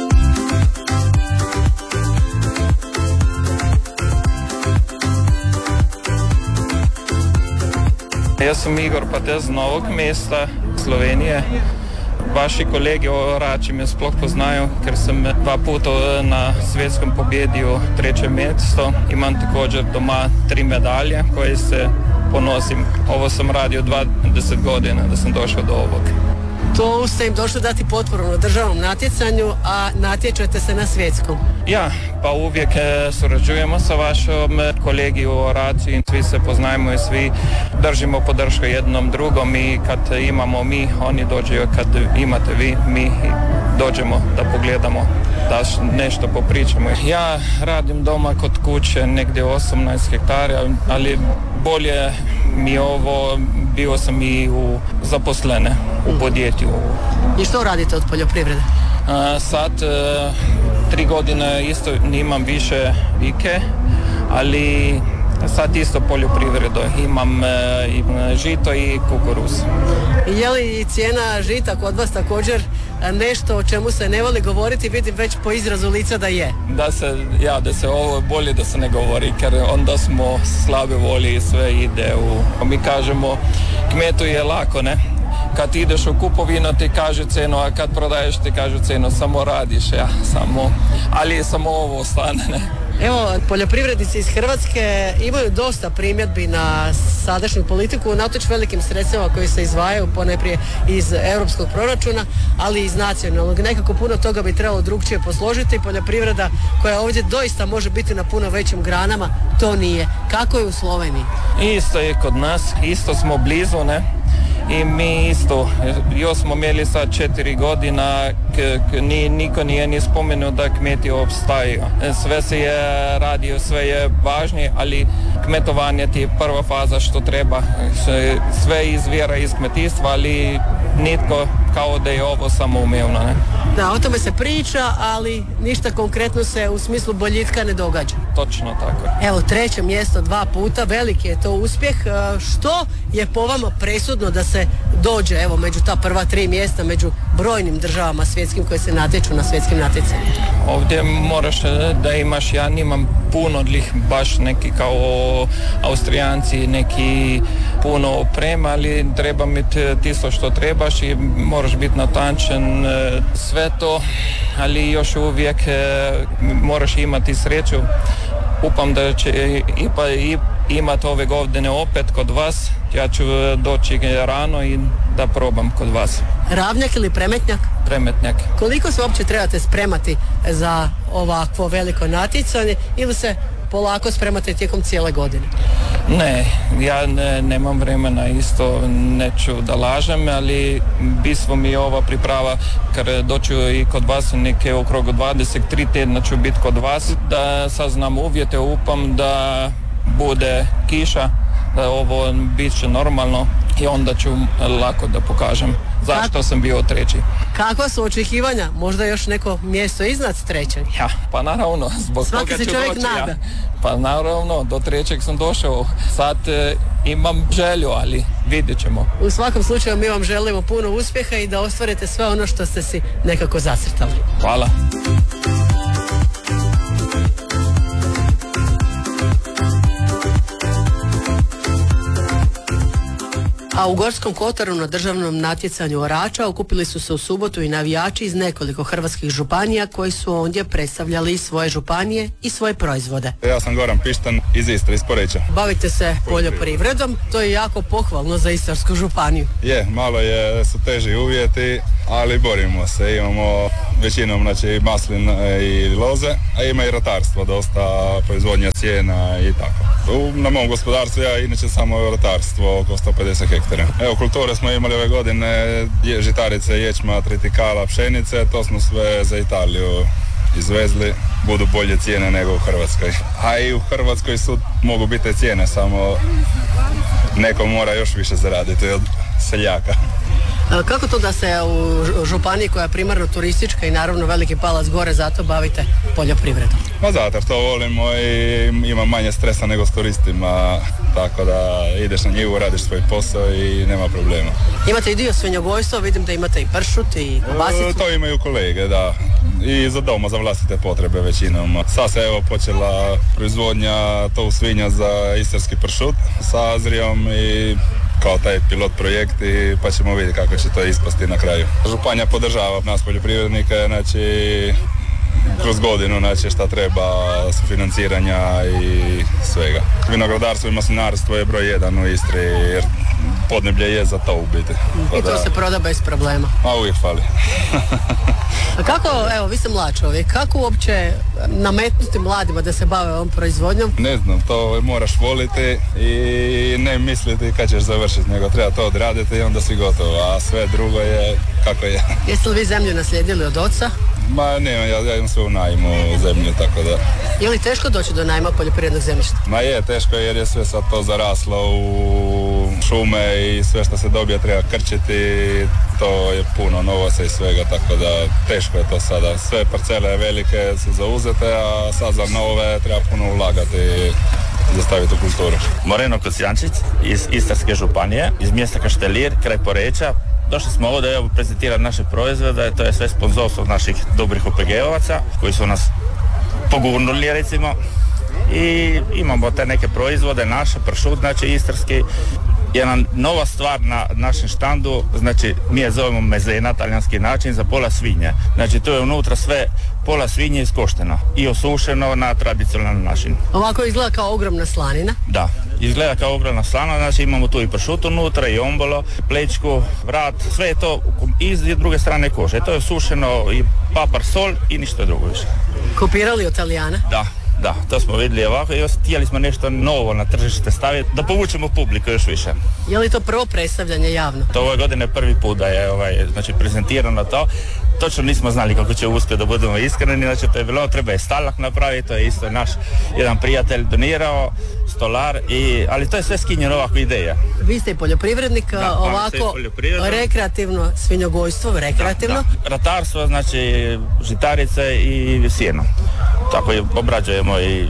Ja sam Igor Patez z Novog mesta, Slovenije. Vaši kolegi orači me sploh poznajo, ker sem 2 puta na svjetskom pobjedio 3. mjesto. Imam također doma 3 medalje koje se ponosim. Ovo sam radio 20 godina da sam došao do ovog. To ste im došli dati potporu na državnom natjecanju, a natječete se na svjetskom. Ja, pa uvijek surađujemo sa vašom kolegi u oraciji, svi se poznajemo i svi držimo podršku jednom drugom i kad imamo mi, oni dođu, kad imate vi, mi dođemo da pogledamo, da nešto popričamo. Ja radim doma kod kuće negdje 18 hektara, ali bolje mi ovo, bio sam i u zaposlene u podjetju. I što radite od poljoprivrede? Sad 3 godine isto nimam više vike, ali sad isto poljoprivredu. Imam i žito i kukuruz. Je li cijena žita kod vas također nešto o čemu se ne voli govoriti, vidim već po izrazu lica da je? Da se ovo bolje da se ne govori, jer onda smo slabe volje i sve ide u... Mi kažemo, kmetu je lako, ne? Kad ideš u kupovinu ti kaže cenu, a kad prodaješ ti kažu cenu, samo radiš, ali samo ovo ostane, ne? Evo, poljoprivrednici iz Hrvatske imaju dosta primjedbi na sadašnju politiku, unatoč velikim sredstvima koji se izdvajaju ponajprije iz europskog proračuna, ali i iz nacionalnog. Nekako puno toga bi trebalo drugčije posložiti. Poljoprivreda koja ovdje doista može biti na puno većim granama, to nije. Kako je u Sloveniji? Isto je kod nas, isto smo blizu, ne? i mi isto, još smo imeli sad 4 godina, niko nije ni spomenuo da kmeti obstaju. Sve se je radio, sve je važnije, ali kmetovanje ti je prva faza što treba. Sve izvira iz kmetijstva, ali nitko kao da je ovo samoumevno. Ne? Da, o tome se priča, ali ništa konkretno se u smislu boljitka ne događa. Točno tako. Evo, 3. mjesto 2 puta, veliki je to uspjeh. Što je po vama presudno da se dođe, evo, među ta prva 3 mjesta, među brojnim državama svjetskim koje se natječu na svjetskim natjecanjima? Ovdje moraš da imaš, ja nimam puno odlih, baš neki kao Austrijanci, neki puno oprema, ali treba mi tisto što trebaš i moraš biti natančen, sve to, ali još uvijek moraš imati sreću. Upam da će imati ove godine opet kod vas. Ja ću doći rano i da probam kod vas. Ravnjak ili premetnjak? Premetnjak. Koliko se uopće trebate spremati za ovakvo veliko natjecanje ili se polako spremate tijekom cijele godine? Ne, ja nemam vremena isto, neću da lažem, ali bismo mi ova priprava, kad doću i kod vas neke okrog 23 tjedna ću biti kod vas, da saznam uvjete, upam da bude kiša, da ovo bit će normalno i onda ću lako da pokažem zašto sam bio 3. Kakva su očekivanja? Možda još neko mjesto iznad 3. Ja, pa naravno, zbog svaki toga ću čovjek doći. nada. Ja. Pa naravno, do 3. sam došao. Sad imam želju, ali vidjet ćemo. U svakom slučaju mi vam želimo puno uspjeha i da ostvarite sve ono što ste si nekako zacrtali. Hvala. A u Gorskom Kotaru na državnom natjecanju orača okupili su se u subotu i navijači iz nekoliko hrvatskih županija koji su ondje predstavljali svoje županije i svoje proizvode. Ja sam Goran Pištan iz Istre, iz Poreča. Bavite se poljoprivredom, to je jako pohvalno za Istarsku županiju. Malo su teži uvjeti, ali borimo se. Imamo većinom masline i loze, a ima i ratarstvo, dosta proizvodnja cijena i tako. Na mom gospodarstvu ja inače samo ratarstvo, oko 150 hektara. Evo, kulture smo imali ove godine, žitarice, ječma, tritikala, pšenice, to smo sve za Italiju izvezli, budu bolje cijene nego u Hrvatskoj. A i u Hrvatskoj mogu biti cijene, samo neko mora još više zaraditi od seljaka. Kako to da se u županiji koja je primarno turistička i naravno veliki palac gore, zato bavite poljoprivredom? Zato što volimo i ima manje stresa nego s turistima, tako da ideš na njivu, radiš svoj posao i nema problema. Imate i dio svinjogojstva, vidim da imate i pršut i kobasicu. To imaju kolege, da. I za doma, za vlastite potrebe većinom. Sad se evo počela proizvodnja tov svinja za istarski pršut sa Azrijom i kao taj pilot projekt, pa ćemo vidjeti kako će to ispasti na kraju. Županija podržava nas poljoprivrednike, kroz godinu, šta treba, sufinanciranja i svega. Vinogradarstvo i maslinarstvo je broj 1 u Istri, jer podneblje je za to u biti. I to se proda bez problema. A uvijek fali. A kako, evo, vi ste mlad čovjek, kako uopće nametnuti mladima da se bave ovom proizvodnjom? Ne znam, to moraš voliti i ne misliti kad ćeš završiti, nego treba to odraditi i onda si gotovo, a sve drugo je kako je. Jeste li vi zemlju naslijedili od oca? Ma ne, ja imam sve u najmu zemlju, tako da. Je li teško doći do najma poljoprivrednog zemljišta? Ma je, teško jer je sve sad to zaraslo u šume i sve što se dobije treba krčiti, to je puno novosa i svega, tako da teško je to sada. Sve parcele velike su zauzete, a sad za nove treba puno ulagati i zastaviti u kulturu. Moreno Kocijančić iz Istarske županije, iz mjesta Kaštelir, kraj Poreča. Došli smo ovdje prezentirati naše proizvode, to je sve sponzorstvo naših dobrih OPG-ovaca koji su nas pogurnuli recimo i imamo te neke proizvode naše, pršut, istarski. Jedna nova stvar na našem štandu, mi je zovemo mezena, talijanski način, za pola svinje. Tu je unutra sve pola svinje iskošteno i osušeno na tradicionalan način. Ovako izgleda kao ogromna slanina? Da, izgleda kao ogromna slana, imamo tu i pršut unutra, i ombolo, plečku, vrat, sve je to iz druge strane kože. To je osušeno i papar, sol i ništa drugo više. Kopirali od Talijana? Da. Da, to smo vidjeli ovako i htjeli smo nešto novo na tržište staviti, da povučemo publiku još više. Je li to prvo predstavljanje javno? To ove godine prvi put da je prezentirano to. Točno nismo znali kako će uspjeti, da budemo iskreni, znači to je bilo, treba je stalak napraviti, to je isto naš jedan prijatelj donirao, stolar, ali to je sve skinjeno ovako ideja. Vi ste poljoprivrednik, ovako rekreativno svinjogojstvo, rekreativno? Da. Ratarstvo, znači žitarice i sjeno. Tako je, obrađujemo i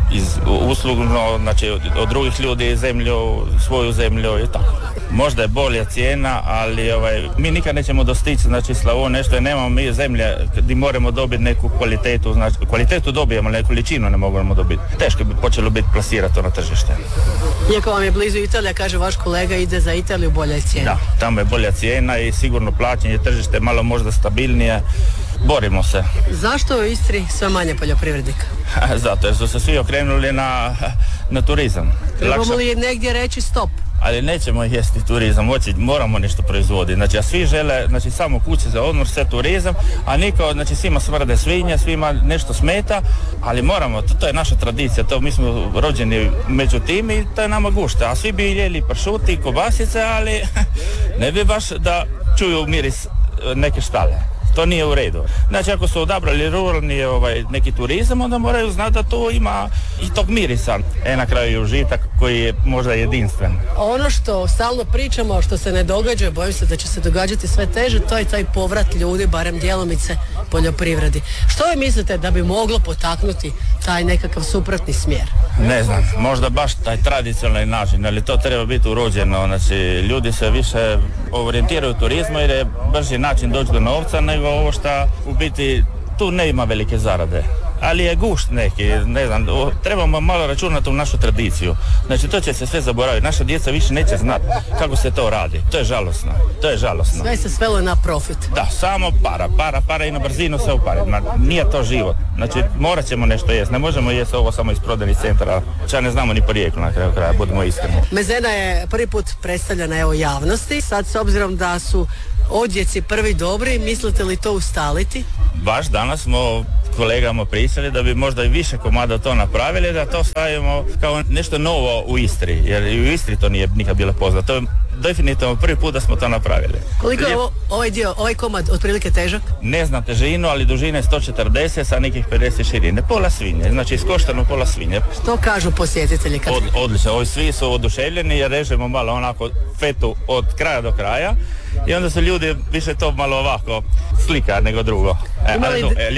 uslugno, znači od drugih ljudi zemlju, svoju zemlju i tako. Možda je bolja cijena, ali mi nikad nećemo dostići, znači Slavoniju nešto, jer nemamo mi zemlje gdje moramo dobiti neku kvalitetu, znači kvalitetu dobijemo, ali količinu ne možemo dobiti. Teško bi počelo biti plasirati to na tržište. Iako vam je blizu Italija, kaže vaš kolega, ide za Italiju, bolja je cijena. Da, tamo je bolja cijena i sigurno plaćanje, tržište malo možda stabilnije. Borimo se. Zašto je u Istri sve manje poljoprivrednika? Zato jer su se svi okrenuli na turizam. Trebamo li negdje reći stop? Ali nećemo jesti turizam, moramo nešto proizvoditi. Znači, a svi žele, znači, samo kuće za odmor, sve turizam, a niko, znači, svima smrde svinje, svima nešto smeta, ali moramo, to je naša tradicija, to mi smo rođeni među tim i to je nama gušta. A svi bi jeli pršuti i kobasice, ali ne bi baš da čuju miris neke štale. To nije u redu. Znači, ako su odabrali ruralni neki turizam, onda moraju znati da to ima i tog mirisa. Na kraju i užitak koji je možda jedinstven. Ono što stalno pričamo, što se ne događa, bojim se da će se događati sve teže, to je taj povrat ljudi, barem djelomice poljoprivredi. Što vi mislite da bi moglo potaknuti taj nekakav suprotni smjer? Ne znam, možda baš taj tradicionalni način, ali to treba biti urođeno. Znači, ljudi se više orijentiraju u turizmu jer je brži način doći do novca nego ovo što u biti tu ne ima velike zarade. Ali je gušt neki, ne znam, trebamo malo računati u našu tradiciju. Znači, to će se sve zaboraviti. Naša djeca više neće znati kako se to radi. To je žalosno. Sve se svelo na profit. Da, samo para i na brzinu se upari. Nije to život. Znači, morat ćemo nešto jesti. Ne možemo jesti ovo samo iz prodajnih centara. Čak ne znamo ni porijeklo na kraju kraja, budemo iskreni. Mezena je prvi put predstavljena javnosti. Sad, s obzirom da su odjeci prvi dobri, mislite li to ustaliti? Baš danas smo kolegama pričali da bi možda i više komada to napravili, da to stavimo kao nešto novo u Istri, jer i u Istri to nije nikad bilo poznato. To je definitivno prvi put da smo to napravili. Koliko je ovaj komad otprilike težak? Ne znam težinu, ali dužine 140 sa nekih 50 širine. Pola svinje, znači iskoštano pola svinje. Što kažu posjetitelji? Odlično, ovi svi su oduševljeni jer režemo malo onako fetu od kraja do kraja i onda su ljudi više to malo ovako slika nego drugo.